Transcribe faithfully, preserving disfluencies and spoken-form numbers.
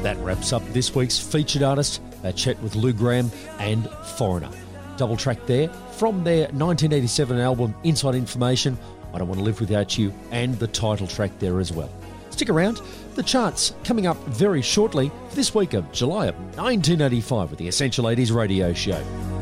That wraps up this week's featured artist, a chat with Lou Gramm and Foreigner. Double track there from their nineteen eighty-seven album Inside Information, I Don't Want to Live Without You, and the title track there as well. Stick around, the charts coming up very shortly for this week of July of nineteen eighty-five with the Essential eighties Radio Show.